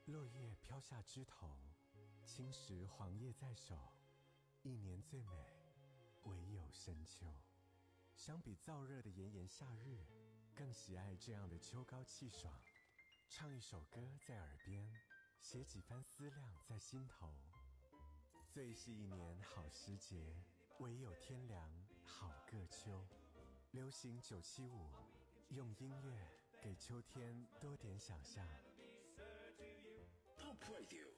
落叶飘下枝头，青石黄叶在手，一年最美，唯有深秋。相比燥热的炎炎夏日，更喜爱这样的秋高气爽。唱一首歌在耳边，写几番思量在心头。最是一年好时节，唯有天凉好个秋。流行975，用音乐给秋天多点想象。 Pop Radio